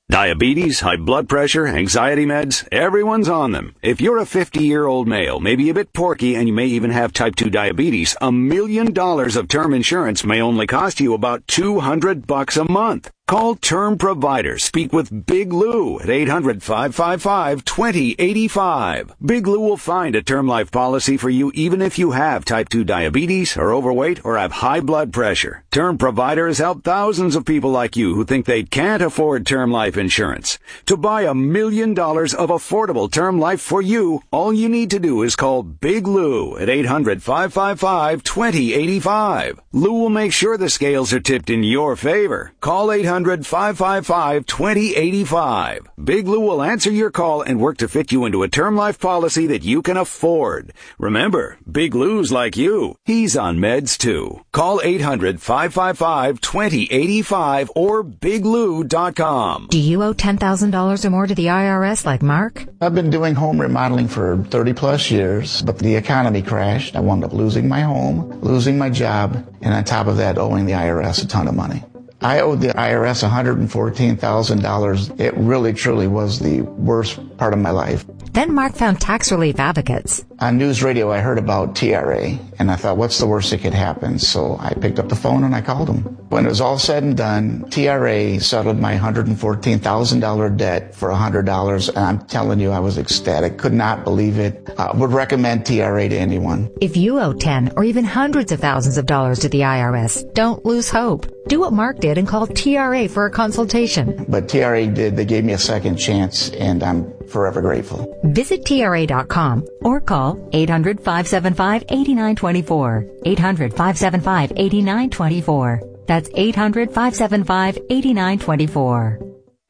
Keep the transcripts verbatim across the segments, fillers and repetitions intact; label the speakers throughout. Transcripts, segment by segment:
Speaker 1: Diabetes, high blood pressure, anxiety meds, everyone's on them. If you're a fifty-year-old male, maybe a bit porky, and you may even have type two diabetes, a million dollars of term insurance may only cost you about two hundred bucks a month. Call Term Provider. Speak with Big Lou at eight hundred, five five five, two zero eight five. Big Lou will find a term life policy for you even if you have type two diabetes, are overweight, or have high blood pressure. Term Provider has helped thousands of people like you who think they can't afford term life insurance. To buy a million dollars of affordable term life for you, all you need to do is call Big Lou at eight hundred, five five five, two zero eight five. Lou will make sure the scales are tipped in your favor. Call eight hundred, five five five, two zero eight five. Big Lou will answer your call and work to fit you into a term life policy that you can afford. Remember, Big Lou's like you. He's on meds too. Call eight hundred, five five five, two zero eight five or big lou dot com.
Speaker 2: Do you owe ten thousand dollars or more to the I R S like Mark?
Speaker 3: I've been doing home remodeling for thirty plus years, but the economy crashed. I wound up losing my home, losing my job, and on top of that, owing the I R S a ton of money. I owed the I R S one hundred fourteen thousand dollars. It really, truly was the worst part of my life.
Speaker 2: Then Mark found Tax Relief Advocates.
Speaker 3: On news radio, I heard about T R A, and I thought, what's the worst that could happen? So I picked up the phone and I called them. When it was all said and done, T R A settled my one hundred fourteen thousand dollars debt for one hundred dollars, and I'm telling you, I was ecstatic. Could not believe it. I would recommend T R A to anyone.
Speaker 2: If you owe ten or even hundreds of thousands of dollars to the I R S, don't lose hope. Do what Mark did and call T R A for a consultation.
Speaker 3: But T R A did. They gave me a second chance, and I'm forever grateful.
Speaker 2: Visit T R A dot com or call eight hundred, five seven five, eight nine two four. eight hundred, five seven five, eight nine two four. That's eight hundred, five seven five, eight nine two four.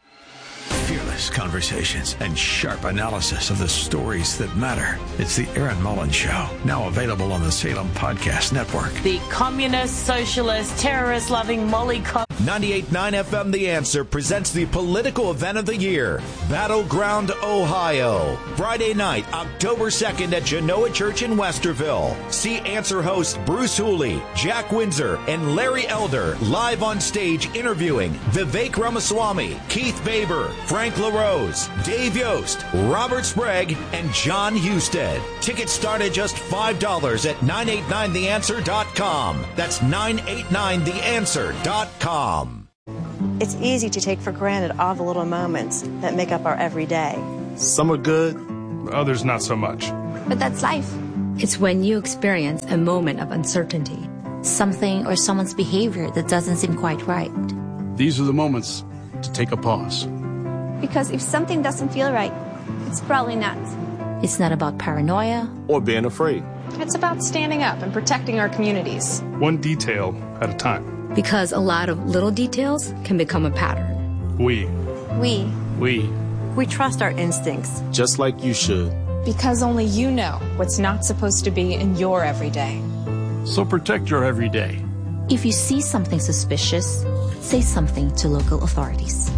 Speaker 4: Fearless conversations and sharp analysis of the stories that matter. It's the Aaron Mullins Show, now available on the Salem Podcast Network.
Speaker 5: The communist, socialist, terrorist-loving Molly Cox.
Speaker 6: ninety-eight point nine F M The Answer presents the political event of the year, Battleground, Ohio. Friday night, October second at Genoa Church in Westerville. See Answer hosts Bruce Hooley, Jack Windsor, and Larry Elder live on stage interviewing Vivek Ramaswamy, Keith Baber, Frank LaRose, Dave Yost, Robert Sprague, and John Husted. Tickets start at just five dollars at nine eight nine the answer dot com. That's nine eight nine the answer dot com.
Speaker 7: It's easy to take for granted all the little moments that make up our everyday.
Speaker 8: Some are good, others not so much.
Speaker 9: But that's life. It's when you experience a moment of uncertainty, something or someone's behavior that doesn't seem quite right.
Speaker 8: These are the moments to take a pause.
Speaker 10: Because if something doesn't feel right, it's probably not.
Speaker 9: It's not about paranoia
Speaker 8: or being afraid.
Speaker 11: It's about standing up and protecting our communities.
Speaker 8: One detail at a time.
Speaker 9: Because a lot of little details can become a pattern.
Speaker 8: We.
Speaker 10: We.
Speaker 8: We.
Speaker 7: We trust our instincts.
Speaker 8: Just like you should.
Speaker 11: Because only you know what's not supposed to be in your everyday.
Speaker 8: So protect your everyday.
Speaker 9: If you see something suspicious, say something to local authorities.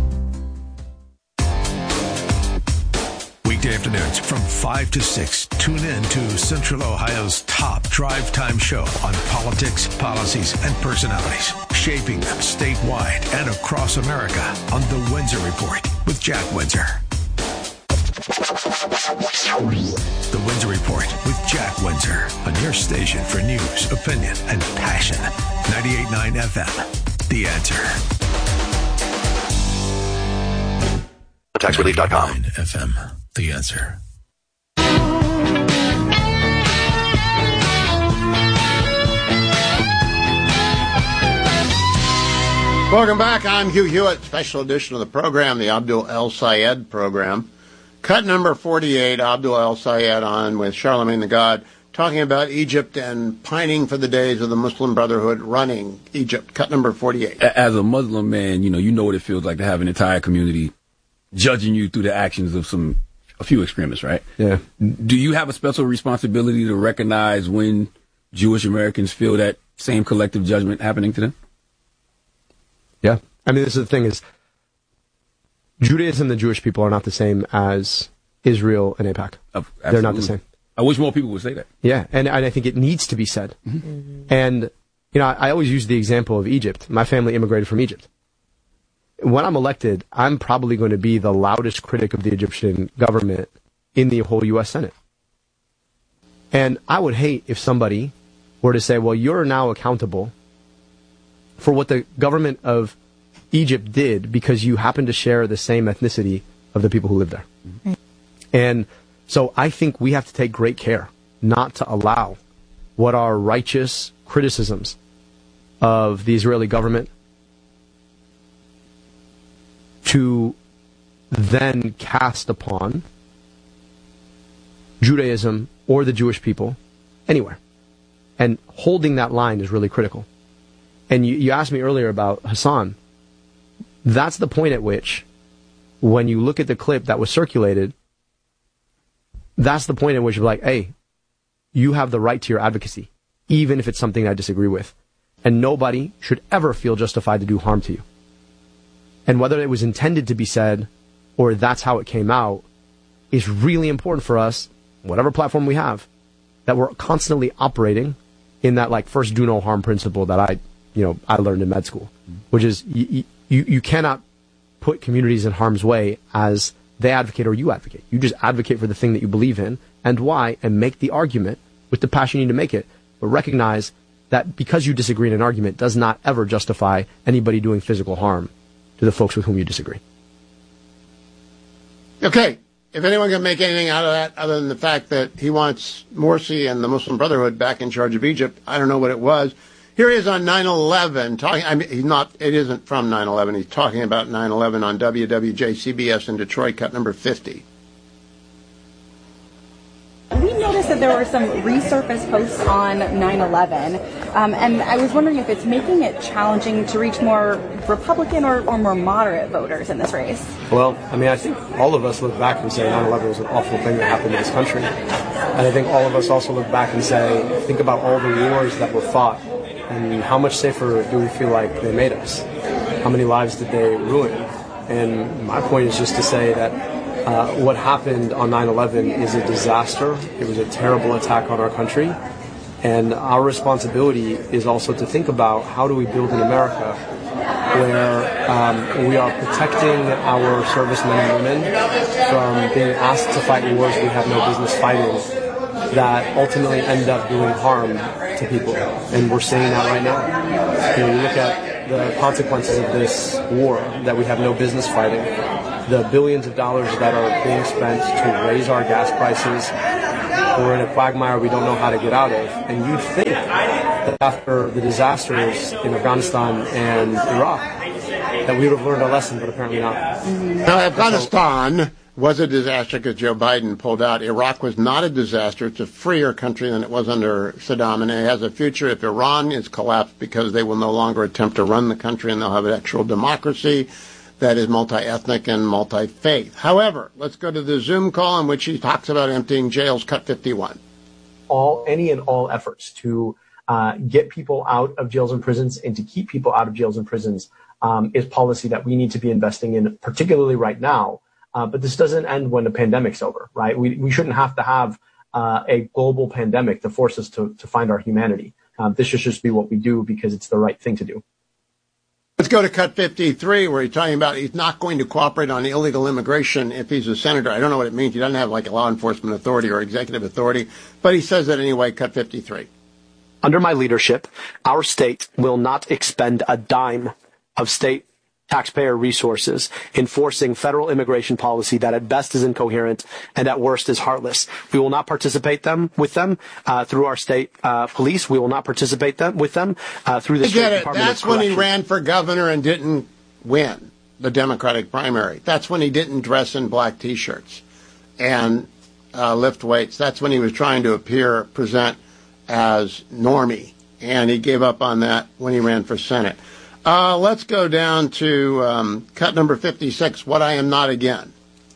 Speaker 4: Weekday afternoons from five to six, tune in to Central Ohio's top drive time show on politics, policies, and personalities, shaping them statewide and across America on The Windsor Report with Jack Windsor. The Windsor Report with Jack Windsor on your station for news, opinion, and passion. ninety-eight point nine F M, The Answer.
Speaker 1: tax relief dot com.
Speaker 4: F M, The Answer.
Speaker 12: Welcome back. I'm Hugh Hewitt. Special edition of the program, the Abdul El Sayed program. Cut number forty-eight, Abdul El Sayed on with Charlemagne the God, talking about Egypt and pining for the days of the Muslim Brotherhood running Egypt. Cut number forty-eight.
Speaker 13: As a Muslim man, you know, you know what it feels like to have an entire community judging you through the actions of some a few extremists, right?
Speaker 14: Yeah.
Speaker 13: Do you have a special responsibility to recognize when Jewish Americans feel that same collective judgment happening to them?
Speaker 14: Yeah. I mean, this is the thing is, Judaism and the Jewish people are not the same as Israel and AIPAC.
Speaker 13: Oh,
Speaker 14: They're not the same.
Speaker 13: I wish more people would say that.
Speaker 14: Yeah, and, and I think it needs to be said. Mm-hmm. And, you know, I, I always use the example of Egypt. My family immigrated from Egypt. when I'm elected, I'm probably going to be the loudest critic of the Egyptian government in the whole U S Senate. And I would hate if somebody were to say, well, you're now accountable for what the government of Egypt did because you happen to share the same ethnicity of the people who live there. Mm-hmm. And so I think we have to take great care not to allow what are righteous criticisms of the Israeli government to then cast upon Judaism or the Jewish people anywhere. And holding that line is really critical. And you, you asked me earlier about Hassan. That's the point at which, when you look at the clip that was circulated, that's the point at which you're like, hey, you have the right to your advocacy, even if it's something I disagree with. And nobody should ever feel justified to do harm to you. And whether it was intended to be said or that's how it came out is really important for us, whatever platform we have, that we're constantly operating in that like first do no harm principle that I, you know, I learned in med school, which is you, you, you cannot put communities in harm's way as they advocate or you advocate. You just advocate for the thing that you believe in and why, and make the argument with the passion you need to make it. But recognize that because you disagree in an argument does not ever justify anybody doing physical harm to the folks with whom you disagree.
Speaker 12: Okay. If anyone can make anything out of that other than the fact that he wants Morsi and the Muslim Brotherhood back in charge of Egypt, I don't know what it was. Here he is on nine eleven talking. I mean, he's not. It isn't from nine eleven. He's talking about nine eleven on W W J C B S in Detroit, cut number fifty.
Speaker 15: We noticed that there were some resurfaced posts on nine eleven, um, and I was wondering if it's making it challenging to reach more Republican or, or more moderate voters in this race.
Speaker 14: Well, I mean, I think all of us look back and say nine eleven was an awful thing that happened in this country. And I think all of us also look back and say, think about all the wars that were fought, and how much safer do we feel like they made us? How many lives did they ruin? And my point is just to say that Uh, what happened on nine eleven is a disaster. It was a terrible attack on our country. And our responsibility is also to think about how do we build an America where um, we are protecting our servicemen and women from being asked to fight wars we have no business fighting that ultimately end up doing harm to people. And we're seeing that right now. You know, you look at the consequences of this war that we have no business fighting. The billions of dollars that are being spent to raise our gas prices. We're in a quagmire we don't know how to get out of. And you'd think that after the disasters in Afghanistan and Iraq, that we would have learned a lesson, but apparently not.
Speaker 12: Now, Afghanistan was a disaster because Joe Biden pulled out. Iraq was not a disaster. It's a freer country than it was under Saddam, and it has a future if Iran is collapsed because they will no longer attempt to run the country and they'll have an actual democracy that is multi-ethnic and multi-faith. However, let's go to the Zoom call in which he talks about emptying jails, cut fifty-one.
Speaker 14: All, any and all efforts to uh, get people out of jails and prisons and to keep people out of jails and prisons um, is policy that we need to be investing in, particularly right now. Uh, but this doesn't end when the pandemic's over, right? We we shouldn't have to have uh, a global pandemic to force us to, to find our humanity. Um, this should just be what we do because it's the right thing to do.
Speaker 12: Let's go to cut fifty-three, where he's talking about he's not going to cooperate on illegal immigration if he's a senator. I don't know what it means. He doesn't have like a law enforcement authority or executive authority, but he says that anyway, cut fifty-three.
Speaker 16: Under my leadership, our state will not expend a dime of state taxpayer resources enforcing federal immigration policy that at best is incoherent and at worst is heartless. We will not participate them with them uh, through our state uh, police. We will not participate them with them uh, through the
Speaker 12: I
Speaker 16: state
Speaker 12: get it.
Speaker 16: Department
Speaker 12: That's
Speaker 16: of
Speaker 12: when
Speaker 16: Corrections.
Speaker 12: he ran for governor and didn't win the Democratic primary. That's when he didn't dress in black T-shirts and uh, lift weights. That's when he was trying to appear, present as normie, and he gave up on that when he ran for Senate. Uh, let's go down to um, cut number fifty-six, what I am not again.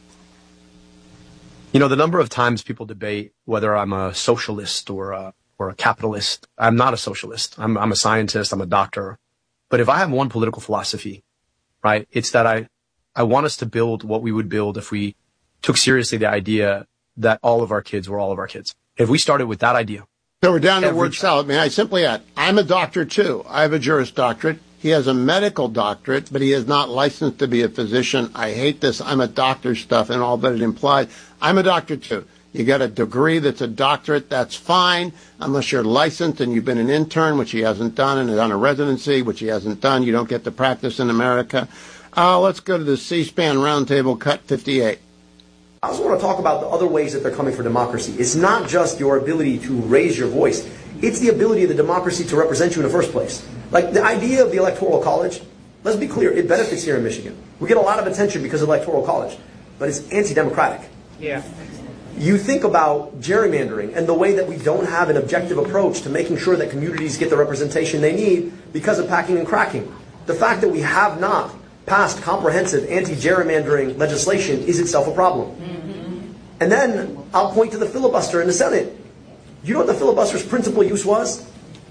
Speaker 14: You know, the number of times people debate whether I'm a socialist or a, or a capitalist. I'm not a socialist. I'm, I'm a scientist. I'm a doctor. But if I have one political philosophy, right, it's that I, I want us to build what we would build if we took seriously the idea that all of our kids were all of our kids. If we started with that idea.
Speaker 12: So we're down to word salad. May I simply add, I'm a doctor too. I have a Juris Doctorate. He has a medical doctorate, but he is not licensed to be a physician. I hate this I'm a doctor stuff and all that it implies. I'm a doctor, too. You got a degree that's a doctorate, that's fine, unless you're licensed and you've been an intern, which he hasn't done, and done a residency, which he hasn't done. You don't get to practice in America. Uh, let's go to the C-SPAN roundtable, cut fifty-eight.
Speaker 17: I also want to talk about the other ways that they're coming for democracy. It's not just your ability to raise your voice. It's the ability of the democracy to represent you in the first place. Like the idea of the Electoral College, let's be clear, it benefits here in Michigan. We get a lot of attention because of Electoral College, but it's anti-democratic.
Speaker 18: Yeah.
Speaker 17: You think about gerrymandering and the way that we don't have an objective approach to making sure that communities get the representation they need because of packing and cracking. The fact that we have not passed comprehensive anti-gerrymandering legislation is itself a problem. Mm-hmm. And then I'll point to the filibuster in the Senate. You know what the filibuster's principal use was?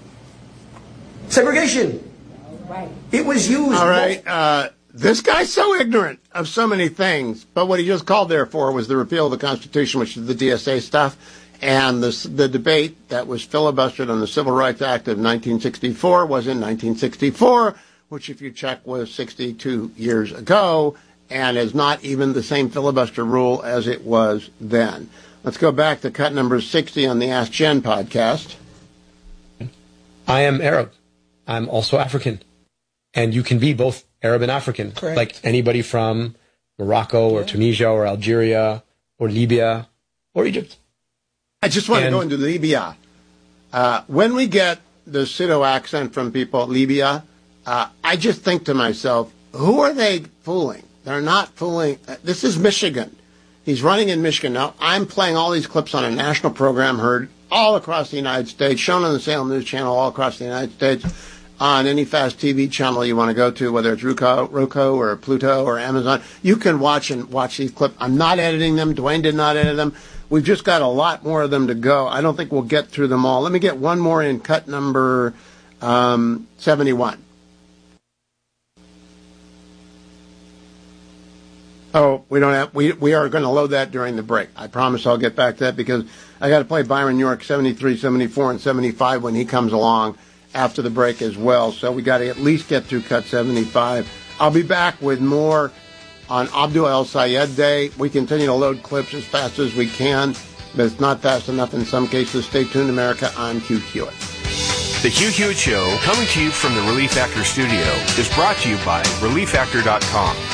Speaker 17: Segregation.
Speaker 18: Right.
Speaker 17: It was used.
Speaker 12: All right. Uh, this guy's so ignorant of so many things, but what he just called there for was the repeal of the Constitution, which is the D S A stuff, and the, the debate that was filibustered on the Civil Rights Act of nineteen sixty-four was in nineteen sixty-four, which, if you check, was sixty-two years ago, and is not even the same filibuster rule as it was then. Let's go back to cut number sixty on the Ask Jen podcast.
Speaker 16: I am Arab. I'm also African. And you can be both Arab and African.
Speaker 12: Correct.
Speaker 16: Like anybody from Morocco or Tunisia or Algeria or Libya or Egypt.
Speaker 12: I just want
Speaker 16: and,
Speaker 12: to go into Libya. Uh, when we get the pseudo accent from people at Libya, uh, I just think to myself, who are they fooling? They're not fooling. Uh, this is Michigan. He's running in Michigan. Now, I'm playing all these clips on a national program heard all across the United States, shown on the Salem News Channel all across the United States, on any fast T V channel you want to go to, whether it's Roku, Roku or Pluto or Amazon. You can watch and watch these clips. I'm not editing them. Dwayne did not edit them. We've just got a lot more of them to go. I don't think we'll get through them all. Let me get one more in cut number um, seventy-one. Oh, we don't have, we, we are going to load that during the break. I promise I'll get back to that because I got to play Byron York seventy-three, seventy-four, and seventy-five when he comes along after the break as well. So we got to at least get through cut seventy-five. I'll be back with more on Abdul El Sayed Day. We continue to load clips as fast as we can, but it's not fast enough in some cases. Stay tuned, America. I'm Hugh Hewitt.
Speaker 19: The Hugh Hewitt Show, coming to you from the Relief Factor studio, is brought to you by relief factor dot com.